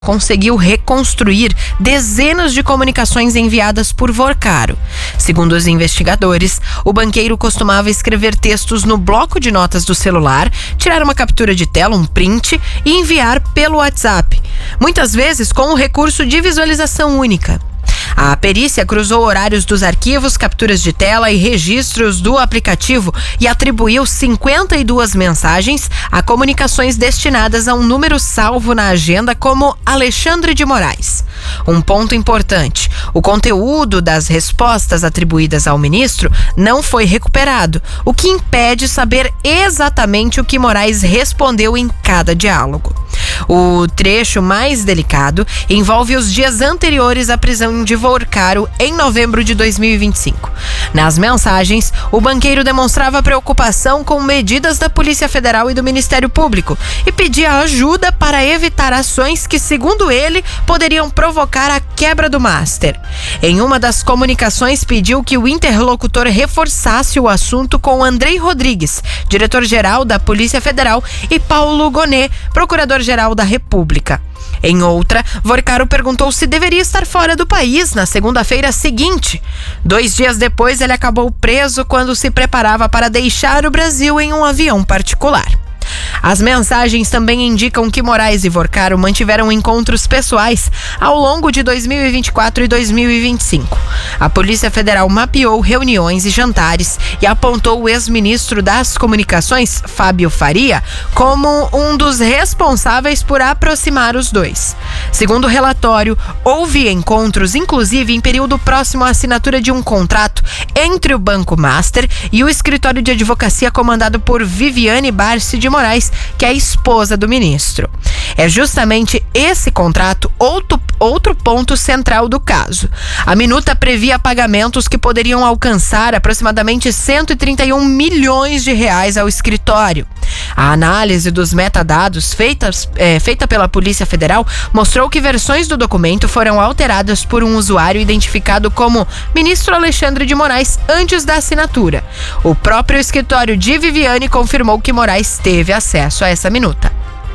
conseguiu reconstruir dezenas de comunicações enviadas por Vorcaro. Segundo os investigadores, o banqueiro costumava escrever textos no bloco de notas do celular, tirar uma captura de tela, um print e enviar pelo WhatsApp, muitas vezes com o recurso de visualização única. A perícia cruzou horários dos arquivos, capturas de tela e registros do aplicativo e atribuiu 52 mensagens a comunicações destinadas a um número salvo na agenda como Alexandre de Moraes. Um ponto importante: o conteúdo das respostas atribuídas ao ministro não foi recuperado, o que impede saber exatamente o que Moraes respondeu em cada diálogo. O trecho mais delicado envolve os dias anteriores à prisão de Vorcaro em novembro de 2025. Nas mensagens, o banqueiro demonstrava preocupação com medidas da Polícia Federal e do Ministério Público e pedia ajuda para evitar ações que, segundo ele, poderiam provocar a quebra do master. Em uma das comunicações, pediu que o interlocutor reforçasse o assunto com Andrei Rodrigues, diretor-geral da Polícia Federal, e Paulo Gonet, procurador-geral da República. Em outra, Vorcaro perguntou se deveria estar fora do país na segunda-feira seguinte. 2 dias depois, ele acabou preso quando se preparava para deixar o Brasil em um avião particular. As mensagens também indicam que Moraes e Vorcaro mantiveram encontros pessoais ao longo de 2024 e 2025. A Polícia Federal mapeou reuniões e jantares e apontou o ex-ministro das Comunicações, Fábio Faria, como um dos responsáveis por aproximar os dois. Segundo o relatório, houve encontros, inclusive em período próximo à assinatura de um contrato entre o Banco Master e o escritório de advocacia comandado por Viviane Barsi de Moraes, que é a esposa do ministro. É justamente esse contrato outro ponto central do caso. A minuta previa pagamentos que poderiam alcançar aproximadamente 131 milhões de reais ao escritório. A análise dos metadados feita pela Polícia Federal mostrou que versões do documento foram alteradas por um usuário identificado como ministro Alexandre de Moraes antes da assinatura. O próprio escritório de Viviane confirmou que Moraes teve acesso a essa minuta.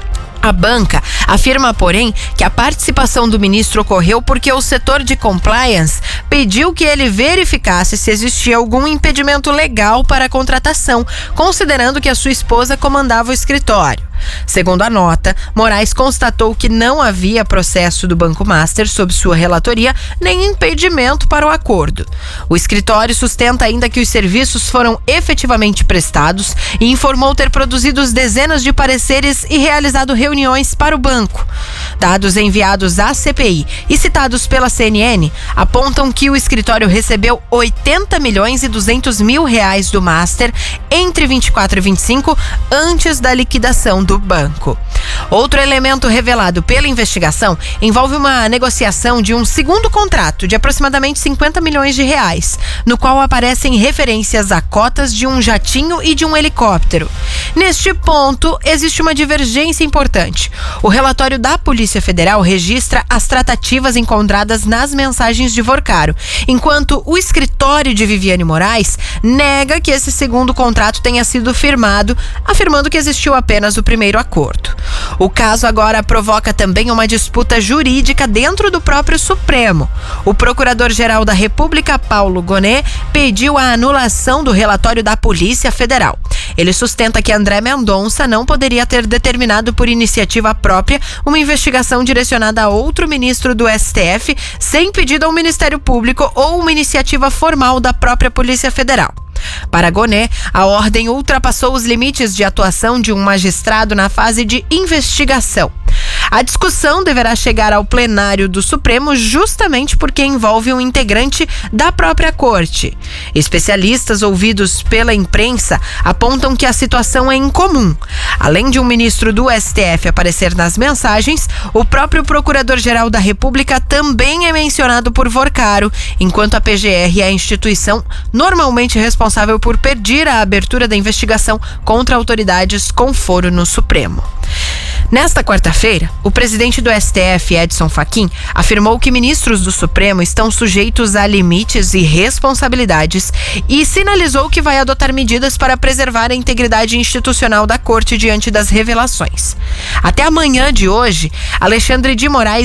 A banca afirma, porém, que a participação do ministro ocorreu porque o setor de compliance pediu que ele verificasse se existia algum impedimento legal para a contratação, considerando que a sua esposa comandava o escritório. Segundo a nota, Moraes constatou que não havia processo do Banco Master sob sua relatoria nem impedimento para o acordo. O escritório sustenta ainda que os serviços foram efetivamente prestados e informou ter produzido dezenas de pareceres e realizado reuniões para o banco. Dados enviados à CPI e citados pela CNN apontam que o escritório recebeu 80 milhões e 200 mil reais do Master entre 24 e 25, antes da liquidação do banco. Outro elemento revelado pela investigação envolve uma negociação de um segundo contrato de aproximadamente 50 milhões de reais, no qual aparecem referências a cotas de um jatinho e de um helicóptero. Neste ponto, existe uma divergência importante. O relatório da Polícia Federal registra as tratativas encontradas nas mensagens de Vorcaro, enquanto o escritório de Viviane Moraes nega que esse segundo contrato tenha sido firmado, afirmando que existiu apenas o primeiro acordo. O caso agora provoca também uma disputa jurídica dentro do próprio Supremo. O Procurador-Geral da República, Paulo Gonet, pediu a anulação do relatório da Polícia Federal. Ele sustenta que André Mendonça não poderia ter determinado por iniciativa própria uma investigação direcionada a outro ministro do STF sem pedido ao Ministério Público ou uma iniciativa formal da própria Polícia Federal. Para Gonet, a ordem ultrapassou os limites de atuação de um magistrado na fase de investigação. A discussão deverá chegar ao plenário do Supremo justamente porque envolve um integrante da própria corte. Especialistas ouvidos pela imprensa apontam que a situação é incomum. Além de um ministro do STF aparecer nas mensagens, o próprio Procurador-Geral da República também é mencionado por Vorcaro, enquanto a PGR é a instituição normalmente responsável por pedir a abertura da investigação contra autoridades com foro no Supremo. Nesta quarta-feira, O presidente do STF, Edson Fachin, afirmou que ministros do Supremo estão sujeitos a limites e responsabilidades e sinalizou que vai adotar medidas para preservar a integridade institucional da Corte diante das revelações. Até amanhã de hoje, Alexandre de Moraes